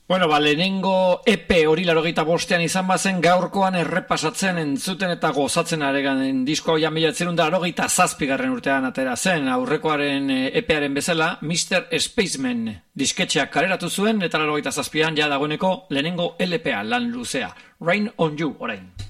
Bueno, lehenengo EP hori 85ean izan bazen, gaurkoan errepasatzen entzuten eta gozatzen aregan diskoa ja 1987 urtean atera zen, aurrekoaren EParen bezala, Mr. Spaceman disketxeak kaleratu zuen, eta 87an ja dagoeneko lehenengo LPa lan luzea. Rain on You orain.